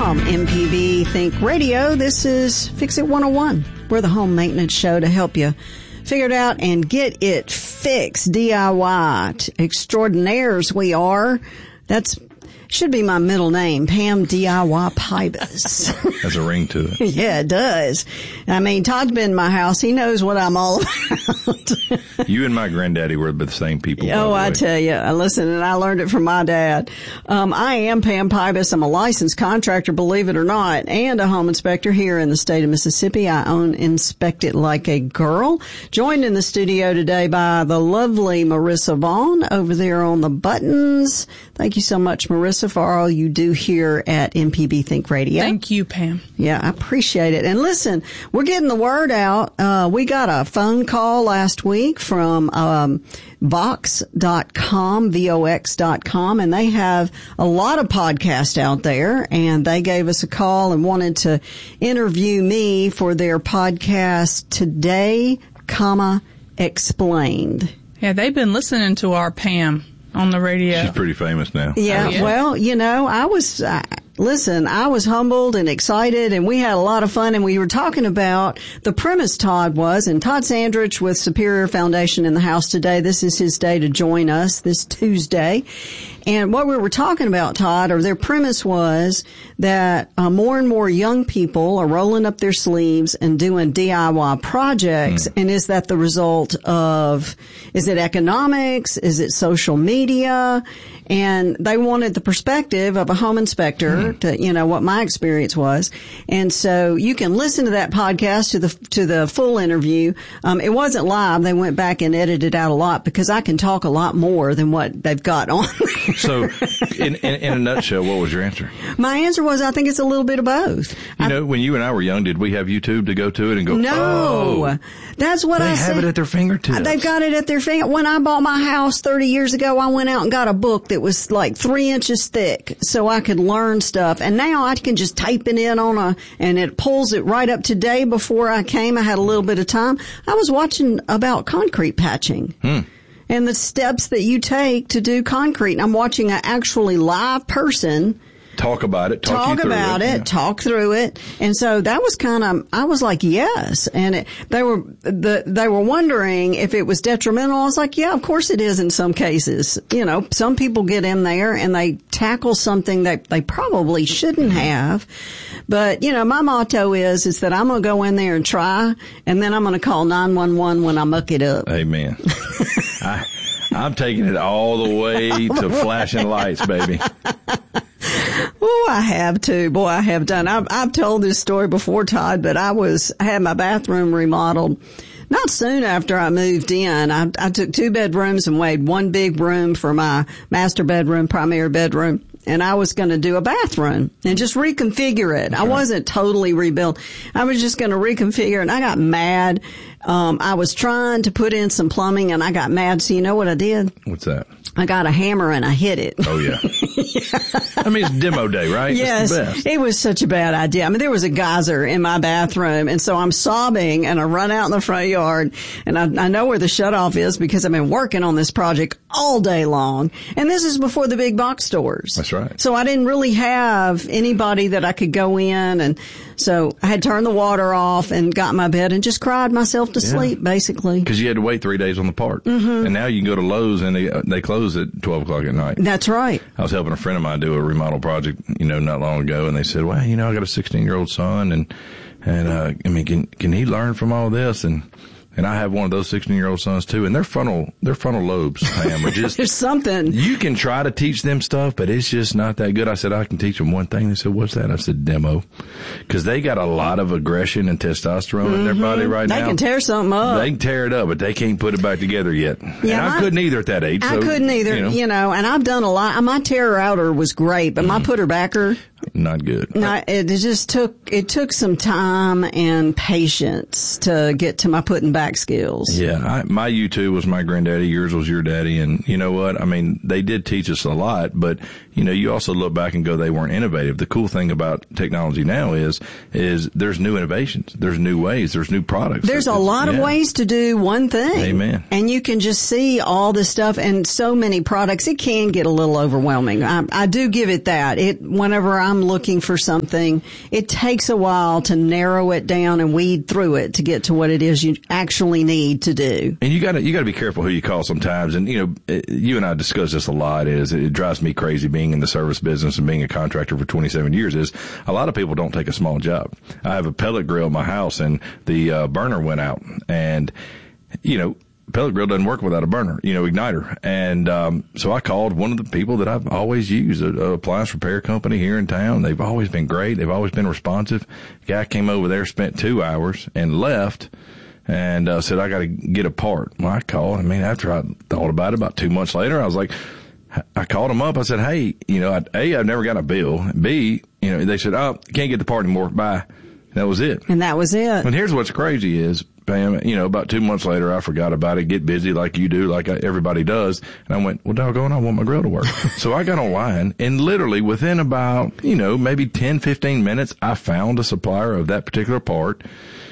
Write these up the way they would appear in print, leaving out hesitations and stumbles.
from MPB Think Radio. This is Fix It 101. We're the home maintenance show to help you figure it out and get it fixed. DIY extraordinaires we are. That's should be my middle name, Pam DIY Pybus. Has a ring to it. Yeah, it does. I mean, Todd's been in my house. He knows what I'm all about. You and my granddaddy were the same people. Oh, I tell you. Listen, and I learned it from my dad. I am Pam Pybus. I'm a licensed contractor, believe it or not, and a home inspector here in the state of Mississippi. I own Inspect It Like a Girl. Joined in the studio today by the lovely Marissa Vaughn over there on the buttons. Thank you so much, Marissa, for all you do here at MPB Think Radio. Thank you, Pam. Yeah, I appreciate it. And listen, we're getting the word out. We got a phone call last week from Vox.com, VOX.com, and they have a lot of podcasts out there, and they gave us a call and wanted to interview me for their podcast Today, Explained. Yeah, they've been listening to our Pam on the radio. She's pretty famous now. Yeah, well, you know, I was humbled and excited, and we had a lot of fun, and we were talking about the premise Todd Sandrich with Superior Foundation in the house today. This is his day to join us this Tuesday. And what we were talking about, Todd, or their premise was that more and more young people are rolling up their sleeves and doing DIY projects. And is that the result of, is it economics? Is it social media? And they wanted the perspective of a home inspector to, you know, what my experience was. And so you can listen to that podcast to the full interview. It wasn't live. They went back and edited out a lot because I can talk a lot more than what they've got on. So in a nutshell, what was your answer? My answer was, I think it's a little bit of both. You know, when you and I were young, did we have YouTube to go to it and go, no, that's what I said. They have it at their fingertips. They've got it at their finger. When I bought my house 30 years ago, I went out and got a book that was like 3 inches thick so I could learn stuff. And now I can just type it in and it pulls it right up to date. Before I came, I had a little bit of time. I was watching about concrete patching. And the steps that you take to do concrete. I'm watching an actually live person talk about it, talk through it. And so that was I was like, yes. And they were wondering if it was detrimental. I was like, yeah, of course it is in some cases. You know, some people get in there and they tackle something that they probably shouldn't have. But, you know, my motto is that I'm going to go in there and try, and then I'm going to call 911 when I muck it up. Amen. I'm taking it all the way to flashing lights, baby. Oh, I have too. Boy, I have done. I've told this story before, Todd, but I had my bathroom remodeled not soon after I moved in. I took 2 bedrooms and made 1 big room for my master bedroom, primary bedroom. And I was going to do a bathroom and just reconfigure it. I wasn't totally rebuilt. I was just going to reconfigure it, and I got mad. I was trying to put in some plumbing, and I got mad. So you know what I did? What's that? I got a hammer and I hit it. Oh, yeah. I mean, it's demo day, right? Yes. That's the best. It was such a bad idea. I mean, there was a geyser in my bathroom, and so I'm sobbing, and I run out in the front yard, and I know where the shutoff is because I've been working on this project all day long. And this is before the big box stores. That's right. So I didn't really have anybody that I could go in, and so I had turned the water off and got in my bed and just cried myself to sleep, basically. Because you had to wait 3 days on the part. And now you can go to Lowe's and they close at 12 o'clock at night. That's right. I was helping a friend of mine do a remodel project, you know, not long ago, and they said, well, you know, I got a 16-year-old son, and I mean, can he learn from all this? And I have one of those 16-year-old sons too, and their frontal lobes, Pam, are just there's something. You can try to teach them stuff, but it's just not that good. I said, I can teach them one thing. They said, what's that? I said, demo. Because they got a lot of aggression and testosterone in their body right now. They can tear something up. They can tear it up, but they can't put it back together yet. Yeah, and I couldn't either at that age. I couldn't either, you know, and I've done a lot. My tear outer was great, but my putter backer, not good. No, it just took some time and patience to get to my putting back skills. Yeah, my U2 was my granddaddy, yours was your daddy, and you know what? I mean, they did teach us a lot, but you know, you also look back and go, they weren't innovative. The cool thing about technology now is there's new innovations, there's new ways, there's new products. There's a lot of ways to do one thing. Amen. And you can just see all this stuff and so many products. It can get a little overwhelming. I do give it that. Whenever I'm I'm looking for something, it takes a while to narrow it down and weed through it to get to what it is you actually need to do. And you gotta be careful who you call sometimes. And, you know, you and I discuss this a lot, is it drives me crazy being in the service business and being a contractor for 27 years is a lot of people don't take a small job. I have a pellet grill in my house and the burner went out, and, you know, pellet grill doesn't work without a burner, you know, igniter. And so I called one of the people that I've always used, an appliance repair company here in town. They've always been great. They've always been responsive. Guy came over there, spent 2 hours, and left, and said, I got to get a part. Well, I called. I mean, after I thought about it, about 2 months later, I was like, I called them up. I said, hey, you know, I've never got a bill. B, you know, they said, oh, can't get the part anymore. Bye. That was it. And that was it. And here's what's crazy is, Pam, you know, about 2 months later, I forgot about it, get busy like you do, like everybody does. And I went, well, doggone, I want my grill to work. So I got online, and literally within about, you know, maybe 10, 15 minutes, I found a supplier of that particular part.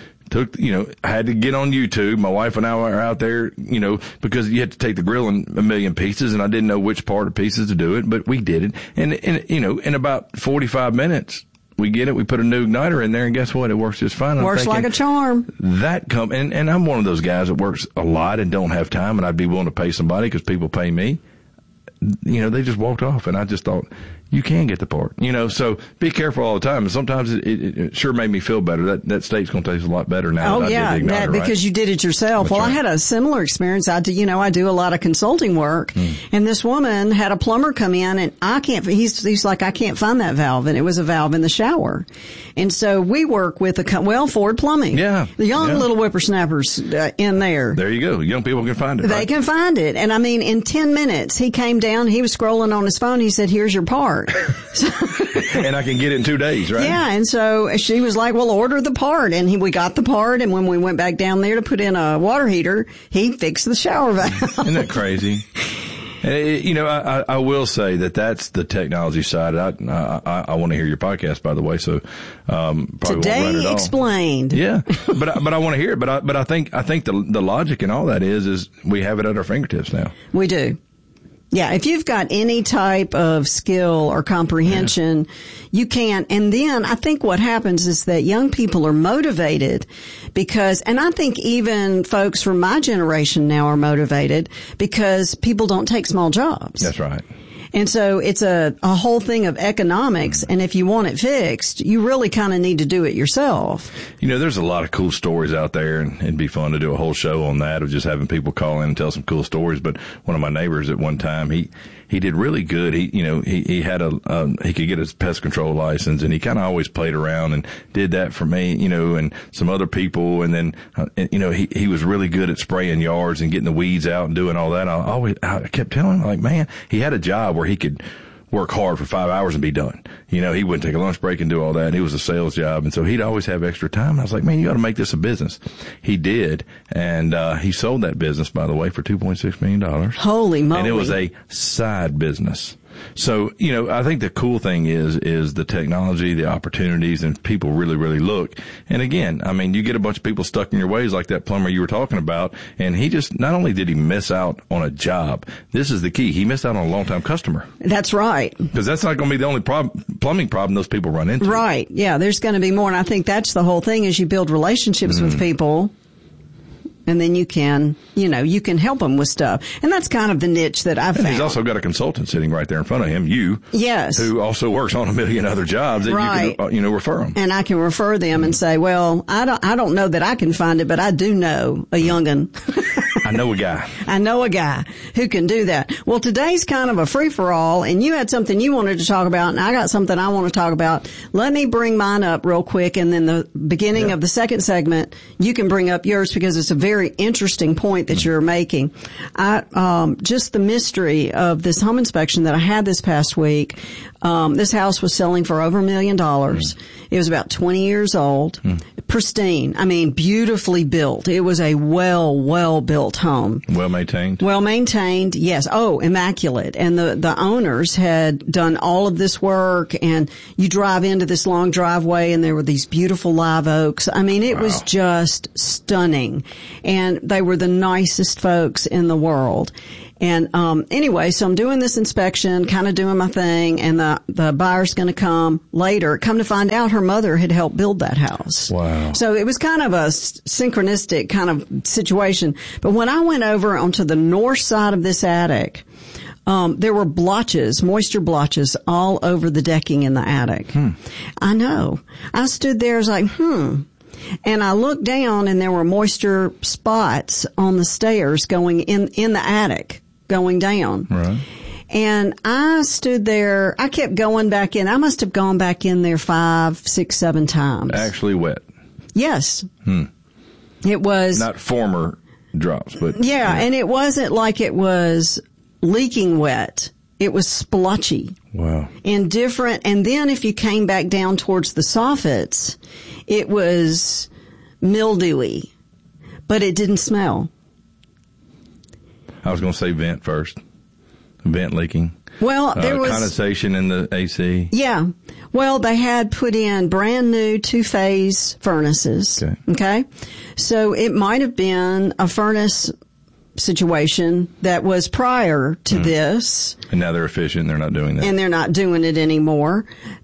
I had to get on YouTube. My wife and I were out there, you know, because you had to take the grill in a million pieces, and I didn't know which part or pieces to do it, but we did it. And, you know, in about 45 minutes, we get it. We put a new igniter in there, and guess what? It works just fine. Works like a charm. And I'm one of those guys that works a lot and don't have time, and I'd be willing to pay somebody because people pay me. You know, they just walked off, and I just thought, you can get the part, you know, so be careful all the time. And sometimes it sure made me feel better. That steak's going to taste a lot better now. Oh, that yeah, I did the igniter, because right? You did it yourself. That's well, right. I had a similar experience. I do a lot of consulting work, and this woman had a plumber come in, and he's like, I can't find that valve. And it was a valve in the shower. And so we work with Ford Plumbing. Yeah. The young little whippersnappers in there. There you go. Young people can find it. They right? can find it. And I mean, in 10 minutes, he came down, he was scrolling on his phone. He said, here's your part. And I can get it in 2 days, right? Yeah, and so she was like, well, order the part. And we got the part, and when we went back down there to put in a water heater, he fixed the shower valve. Isn't that crazy? You know, I will say that's the technology side. I want to hear your podcast, by the way, so probably Today won't run it all. Explained. Yeah, but I want to hear it. But I think the logic and all that is we have it at our fingertips now. We do. Yeah, if you've got any type of skill or comprehension, you can. And then I think what happens is that young people are motivated because, and I think even folks from my generation now are motivated because people don't take small jobs. That's right. And so it's a whole thing of economics. And if you want it fixed, you really kind of need to do it yourself. You know, there's a lot of cool stories out there, and it'd be fun to do a whole show on that, of just having people call in and tell some cool stories. But one of my neighbors at one time, he did really good. He had he could get his pest control license, and he kind of always played around and did that for me, you know, and some other people. And then, you know, he was really good at spraying yards and getting the weeds out and doing all that. I kept telling him, like, man, he had a job where he could work hard for 5 hours and be done. You know, he wouldn't take a lunch break and do all that. It was a sales job. And so he'd always have extra time. And I was like, man, you got to make this a business. He did. And, he sold that business, by the way, for $2.6 million. Holy moly. And it was a side business. So, you know, I think the cool thing is the technology, the opportunities, and people really, really look. And again, I mean, you get a bunch of people stuck in your ways like that plumber you were talking about. And he just, not only did he miss out on a job, this is the key. He missed out on a long-time customer. That's right. Because that's not going to be the only plumbing problem those people run into. Right. Yeah. There's going to be more. And I think that's the whole thing is you build relationships with people. And then you can help them with stuff. And that's kind of the niche that I've found. He's also got a consultant sitting right there in front of him, yes, who also works on a million other jobs that right. You can, refer them. And I can refer them and say, well, I don't know that I can find it, but I do know a young'un. I know a guy. I know a guy who can do that. Well, today's kind of a free-for-all, and you had something you wanted to talk about, and I got something I want to talk about. Let me bring mine up real quick, and then the beginning of the second segment, you can bring up yours because it's a very interesting point that you're making. Just the mystery of this home inspection that I had this past week. This house was selling for over $1 million. It was about 20 years old. Pristine. I mean, beautifully built. It was a well built home. Well maintained? Well maintained, yes. Oh, immaculate. And the owners had done all of this work, and you drive into this long driveway and there were these beautiful live oaks. I mean, it was just stunning. And they were the nicest folks in the world. And anyway, so I'm doing this inspection, kind of doing my thing, and the buyer's going to come later. Come to find out, her mother had helped build that house. Wow. So it was kind of a synchronistic kind of situation. But when I went over onto the north side of this attic, there were blotches, moisture blotches all over the decking in the attic. I know. I stood there, I was like, And I looked down and there were moisture spots on the stairs going in the attic, going down. Right. And I stood there, I kept going back in. I must have gone back in there 5, 6, 7 times. Actually wet. Yes. It was. Not former drops, but. Yeah, and it wasn't like it was leaking wet. It was splotchy. Wow. And then if you came back down towards the soffits, it was mildewy, but it didn't smell. I was going to say vent first. Vent leaking. Well, there was condensation in the AC. Yeah. Well, they had put in brand new 2-phase furnaces. Okay. So it might have been a furnace situation that was prior to this. And now they're efficient. They're not doing that. And they're not doing it anymore.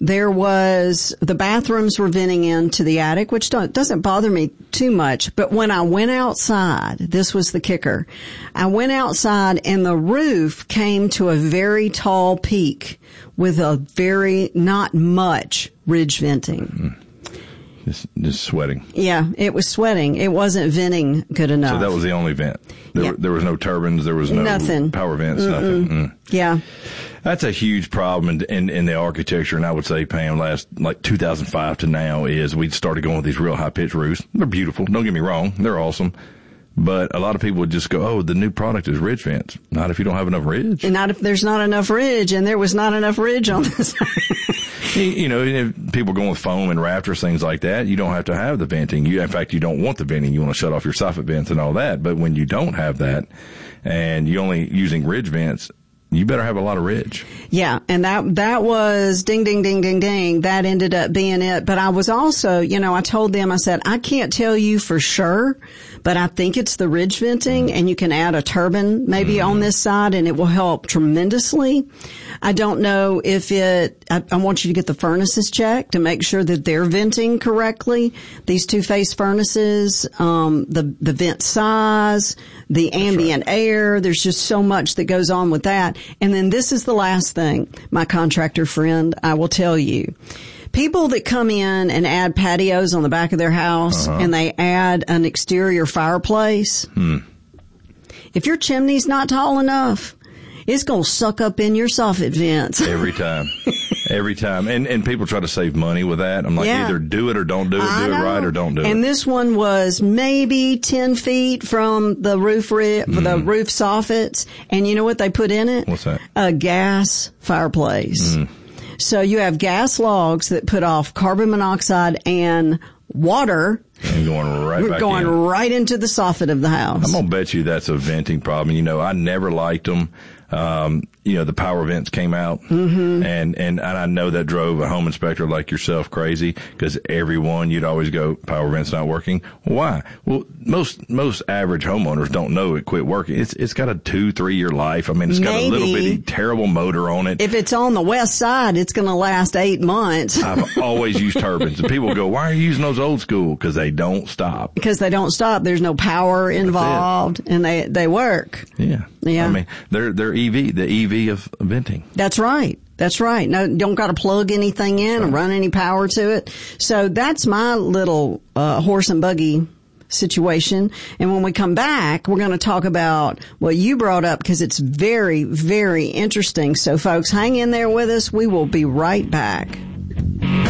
The bathrooms were venting into the attic, which doesn't bother me too much. But when I went outside, this was the kicker. I went outside and the roof came to a very tall peak with a very not much ridge venting. Just sweating. Yeah, it was sweating. It wasn't venting good enough. So that was the only vent. There was no turbines. There was no nothing. Power vents. Nothing. Yeah. That's a huge problem in the architecture. And I would say, Pam, last like 2005 to now is we started going with these real high pitched roofs. They're beautiful. Don't get me wrong. They're awesome. But a lot of people would just go, oh, the new product is ridge vents. Not if you don't have enough ridge. And not if there's not enough ridge, and there was not enough ridge on this. You know, if people going with foam and rafters, things like that, you don't have to have the venting. In fact, you don't want the venting. You want to shut off your soffit vents and all that. But when you don't have that and you're only using ridge vents, you better have a lot of ridge. Yeah, and that was ding, ding, ding, ding, ding. That ended up being it. But I was also, I told them, I said, I can't tell you for sure, but I think it's the ridge venting, and you can add a turbine maybe on this side, and it will help tremendously. I don't know if I want you to get the furnaces checked to make sure that they're venting correctly. These 2-phase furnaces, the vent size, the ambient air, there's just so much that goes on with that. And then this is the last thing, my contractor friend, I will tell you. People that come in and add patios on the back of their house and they add an exterior fireplace, if your chimney's not tall enough, it's going to suck up in your soffit vents. Every time. Every time. And people try to save money with that. I'm like, either do it or don't do it. Do it right or don't do it. And this one was maybe 10 feet from the roof the roof soffits. And you know what they put in it? What's that? A gas fireplace. So you have gas logs that put off carbon monoxide and water. And going right into the soffit of the house. I'm going to bet you that's a venting problem. I never liked them. The power vents came out and I know that drove a home inspector like yourself crazy because you'd always go, power vent's not working. Why? Well, most average homeowners don't know it quit working. It's got a 2-3 year life. I mean, it's got a little bitty terrible motor on it. If it's on the west side, it's going to last 8 months. I've always used turbines and people go, why are you using those old school? Because they don't stop. Because they don't stop. There's no power involved and they work. Yeah. I mean, they're the EV of venting. That's right. No, don't got to plug anything in and run any power to it. So that's my little horse and buggy situation. And when we come back, we're going to talk about what you brought up because it's very, very interesting. So folks, hang in there with us. We will be right back.